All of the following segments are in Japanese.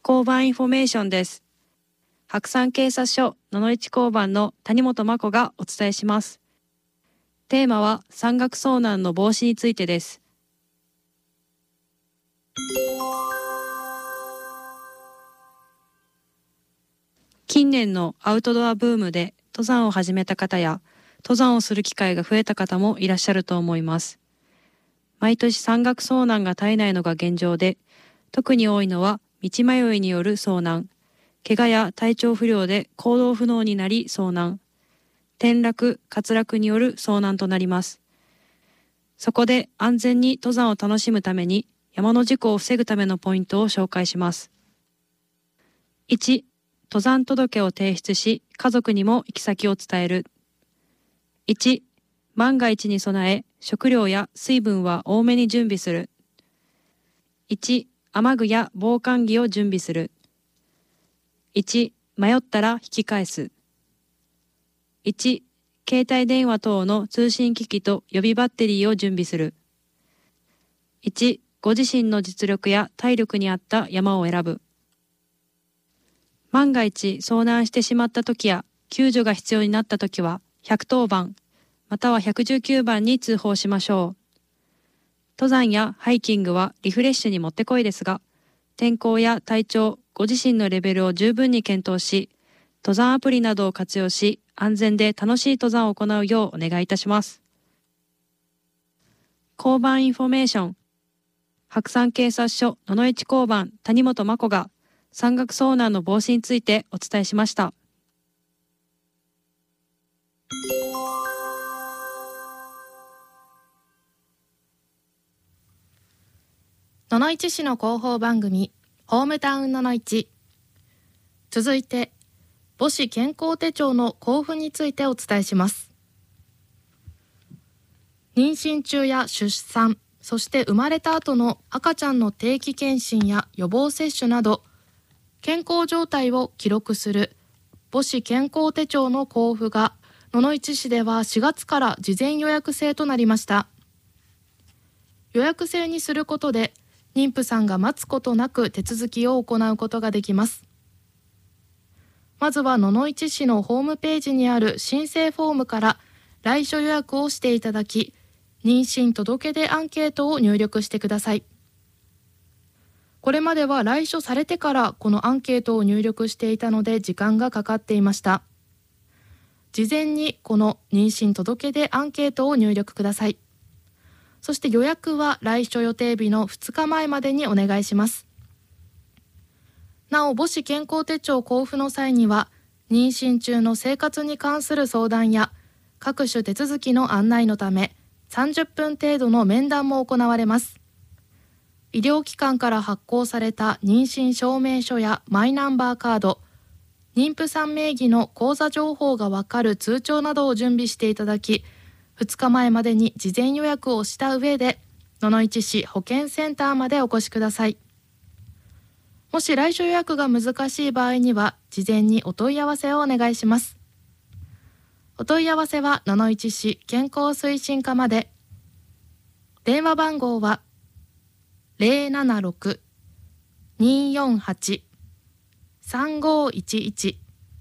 交番インフォメーションです。白山警察署野々市交番の谷本真子がお伝えします。テーマは山岳遭難の防止についてです。近年のアウトドアブームで登山を始めた方や登山をする機会が増えた方もいらっしゃると思います。毎年山岳遭難が絶えないのが現状で、特に多いのは道迷いによる遭難、怪我や体調不良で行動不能になり遭難、転落・滑落による遭難となります。そこで安全に登山を楽しむために山の事故を防ぐためのポイントを紹介します。1、登山届を提出し、家族にも行き先を伝える。1、万が一に備え、食料や水分は多めに準備する。1、雨具や防寒着を準備する。1、迷ったら引き返す。1、携帯電話等の通信機器と予備バッテリーを準備する。1、ご自身の実力や体力に合った山を選ぶ。万が一遭難してしまった時や救助が必要になった時は110番または119番に通報しましょう。登山やハイキングはリフレッシュにもってこいですが、天候や体調、ご自身のレベルを十分に検討し、登山アプリなどを活用し、安全で楽しい登山を行うようお願いいたします。交番インフォメーション。白山警察署野々市交番谷本真子が山岳遭難の防止についてお伝えしました。 野々市市の広報番組ホームタウン野々市。続いて母子健康手帳の交付についてお伝えします。妊娠中や出産、そして生まれた後の赤ちゃんの定期検診や予防接種など健康状態を記録する母子健康手帳の交付が野々市市では4月から事前予約制となりました。予約制にすることで妊婦さんが待つことなく手続きを行うことができます。まずは野々市市のホームページにある申請フォームから来所予約をしていただき、妊娠届出アンケートを入力してください。これまでは来所されてからこのアンケートを入力していたので時間がかかっていました。事前にこの妊娠届出アンケートを入力ください。そして予約は来所予定日の2日前までにお願いします。なお母子健康手帳交付の際には妊娠中の生活に関する相談や各種手続きの案内のため30分程度の面談も行われます。医療機関から発行された妊娠証明書やマイナンバーカード、妊婦さん名義の口座情報がわかる通帳などを準備していただき、2日前までに事前予約をした上で野々市市保健センターまでお越しください。もし来所予約が難しい場合には事前にお問い合わせをお願いします。お問い合わせは野々市市健康推進課まで。電話番号は 076-248-3511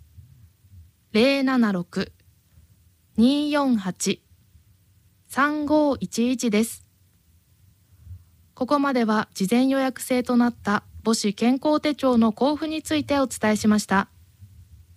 076-248-3511 です。ここまでは事前予約制となった母子健康手帳の交付についてお伝えしました。